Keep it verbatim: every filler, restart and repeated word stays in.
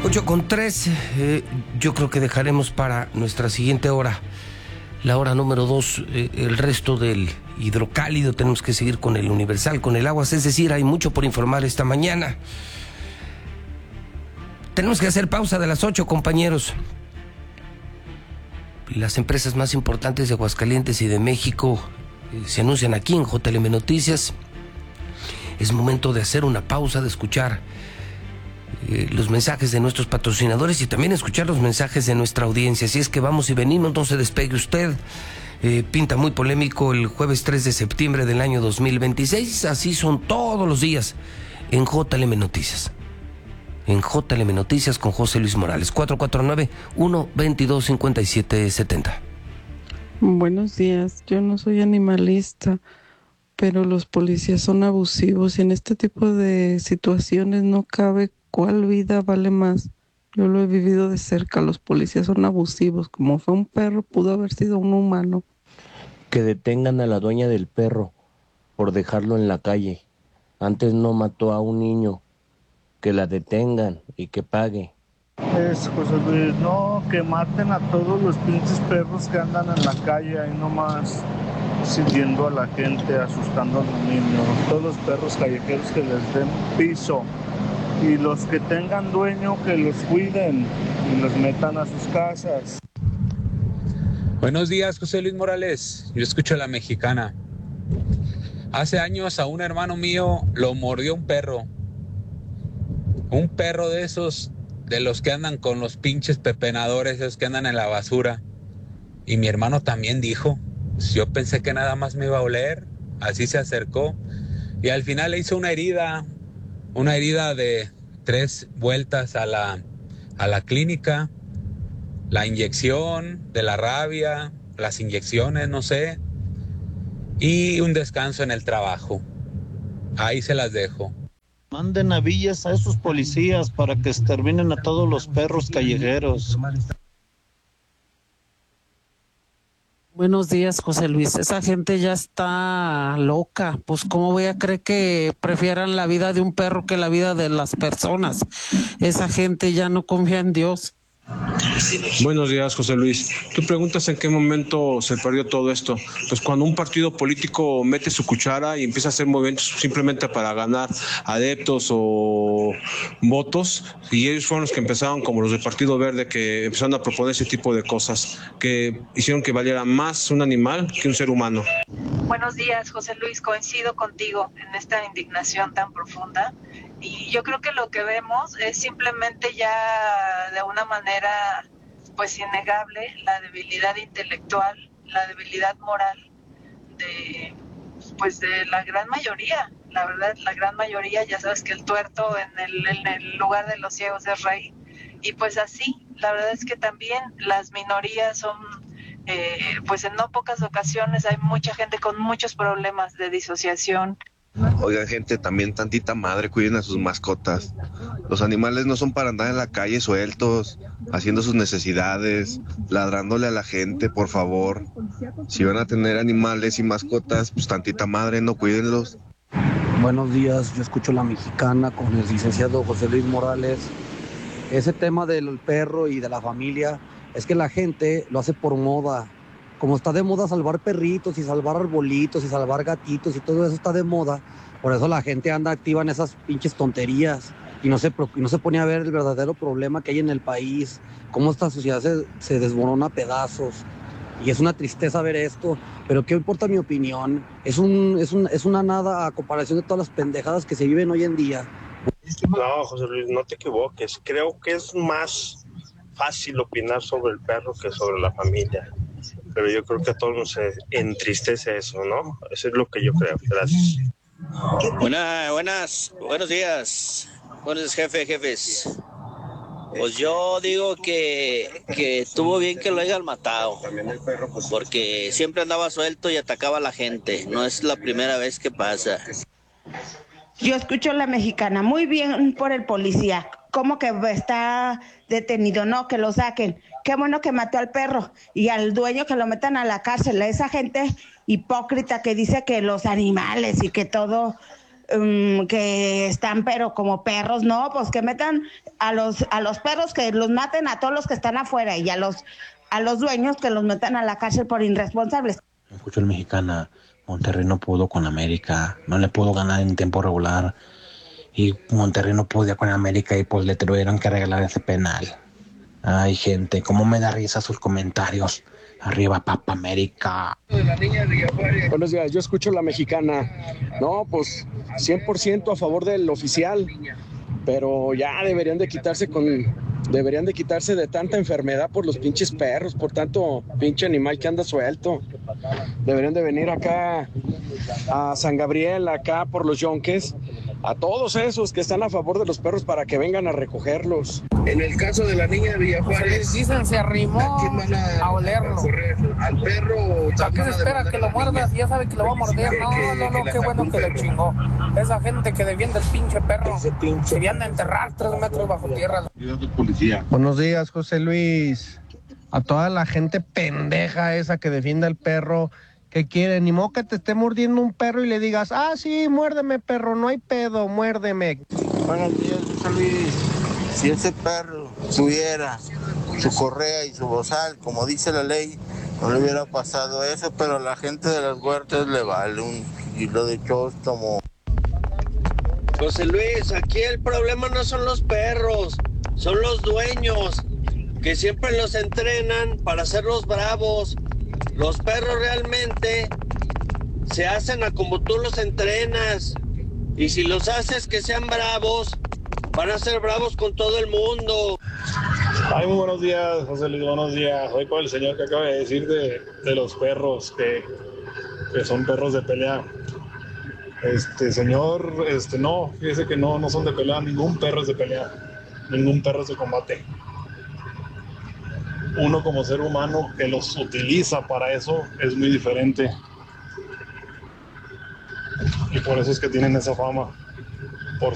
ocho con tres, eh, yo creo que dejaremos para nuestra siguiente hora, la hora número dos, eh, el resto del hidrocálido. Tenemos que seguir con el Universal, con el Aguas, es decir, hay mucho por informar esta mañana. Tenemos que hacer pausa de las ocho, compañeros. Las empresas más importantes de Aguascalientes y de México eh, se anuncian aquí en J L M Noticias. Es momento de hacer una pausa, de escuchar eh, los mensajes de nuestros patrocinadores y también escuchar los mensajes de nuestra audiencia. Así es que vamos y venimos, no se despegue usted. Eh, pinta muy polémico el jueves tres de septiembre del año dos mil veintiséis. Así son todos los días en J L M Noticias. En J L M Noticias con José Luis Morales. cuatro cuatro nueve, uno veintidós, cincuenta y siete setenta. Buenos días, yo no soy animalista, pero los policías son abusivos y en este tipo de situaciones no cabe cuál vida vale más. Yo lo he vivido de cerca, los policías son abusivos, como fue un perro, pudo haber sido un humano. Que detengan a la dueña del perro por dejarlo en la calle. Antes no mató a un niño. Que la detengan y que pague. Es José Luis, no, que maten a todos los pinches perros que andan en la calle ahí nomás siguiendo a la gente, asustando a los niños. Todos los perros callejeros que les den piso y los que tengan dueño que los cuiden y los metan a sus casas. Buenos días, José Luis Morales. Yo escucho a La Mexicana. Hace años a un hermano mío lo mordió un perro. Un perro de esos, de los que andan con los pinches pepenadores, esos que andan en la basura. Y mi hermano también dijo, yo pensé que nada más me iba a oler, así se acercó. Y al final le hizo una herida, una herida de tres vueltas a la, a la clínica, la inyección de la rabia, las inyecciones, no sé, y un descanso en el trabajo. Ahí se las dejo. Manden navillas a esos policías para que exterminen a todos los perros callejeros. Buenos días, José Luis. Esa gente ya está loca. Pues cómo voy a creer que prefieran la vida de un perro que la vida de las personas. Esa gente ya no confía en Dios. Buenos días, José Luis. Tú preguntas en qué momento se perdió todo esto. Pues cuando un partido político mete su cuchara y empieza a hacer movimientos simplemente para ganar adeptos o votos, y ellos fueron los que empezaron, como los del Partido Verde, que empezaron a proponer ese tipo de cosas, que hicieron que valiera más un animal que un ser humano. Buenos días, José Luis. Coincido contigo en esta indignación tan profunda. Y yo creo que lo que vemos es simplemente ya de una manera pues innegable la debilidad intelectual, la debilidad moral de pues de la gran mayoría. La verdad, la gran mayoría, ya sabes que el tuerto en el, en el lugar de los ciegos es rey. Y pues así, la verdad es que también las minorías son, eh, pues en no pocas ocasiones hay mucha gente con muchos problemas de disociación. Oigan, gente, también tantita madre, cuiden a sus mascotas. Los animales no son para andar en la calle sueltos, haciendo sus necesidades, ladrándole a la gente, por favor. Si van a tener animales y mascotas, pues tantita madre, no cuídenlos. Buenos días, yo escucho La Mexicana con el licenciado José Luis Morales. Ese tema del perro y de la familia, es que la gente lo hace por moda. Como está de moda salvar perritos y salvar arbolitos y salvar gatitos y todo eso está de moda, por eso la gente anda activa en esas pinches tonterías y no se, y no se pone a ver el verdadero problema que hay en el país, cómo esta sociedad se, se desmorona a pedazos. Y es una tristeza ver esto, pero ¿qué importa mi opinión? Es, un, es, un, es una nada a comparación de todas las pendejadas que se viven hoy en día. No, José Luis, no te equivoques. Creo que es más fácil opinar sobre el perro que sobre la familia. Pero yo creo que a todos nos entristece eso, ¿no? Eso es lo que yo creo. Gracias. Buenas, buenas, buenos días. Buenos días, jefe, jefes. Pues yo digo que, que estuvo bien que lo hayan matado, porque siempre andaba suelto y atacaba a la gente. No es la primera vez que pasa. Yo escucho La Mexicana, muy bien por el policía. ¿Cómo que está detenido? No, que lo saquen. Qué bueno que mató al perro y al dueño que lo metan a la cárcel. Esa gente hipócrita que dice que los animales y que todo um, que están pero como perros, no, pues que metan a los a los perros, que los maten a todos los que están afuera, y a los a los dueños que los metan a la cárcel por irresponsables. Escucho el Mexicana. Monterrey no pudo con América, no le pudo ganar en tiempo regular, y Monterrey no podía con América y pues le tuvieron que regalar ese penal. Ay, gente, cómo me da risa sus comentarios. Arriba, Papa América. Buenos días, yo escucho la Mexicana. No, pues cien por ciento a favor del oficial, pero ya deberían de quitarse con deberían de quitarse de tanta enfermedad por los pinches perros, por tanto pinche animal que anda suelto. Deberían de venir acá a San Gabriel, acá por los Yonques, a todos esos que están a favor de los perros para que vengan a recogerlos. En el caso de la niña de Villajuárez, dicen se arrimó a, a olerlo. A ¿al perro? ¿A qué se espera que lo muerda? Si ya sabe que lo va a morder. No, no, no, qué bueno que lo chingó. Esa gente que defiende el pinche perro se viene a enterrar tres metros bajo tierra. Buenos días, José Luis. A toda la gente pendeja esa que defiende al perro, que quiere, ni modo que te esté mordiendo un perro y le digas, ah, sí, muérdeme, perro, no hay pedo, muérdeme. Buenos días, José Luis. Si ese perro tuviera su correa y su bozal, como dice la ley, no le hubiera pasado eso, pero a la gente de las huertas le vale un kilo de chóstomo. José Luis, aquí el problema no son los perros, son los dueños, que siempre los entrenan para hacerlos bravos. Los perros realmente se hacen a como tú los entrenas, y si los haces que sean bravos, van a ser bravos con todo el mundo. Ay, muy buenos días, José Luis, buenos días. Hoy con el señor que acaba de decir de, de los perros, que, que son perros de pelea. Este, señor, este, no, fíjese que no, no son de pelea, ningún perro es de pelea, ningún perro es de combate. Uno como ser humano que los utiliza para eso es muy diferente. Y por eso es que tienen esa fama.